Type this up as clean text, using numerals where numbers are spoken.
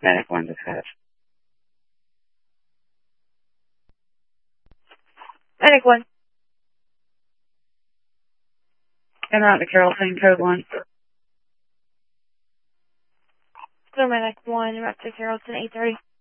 Medic 1 dispatch. Medic 1. En route to Carrollton, code 1. So Medic 1, route to Carrollton, 830.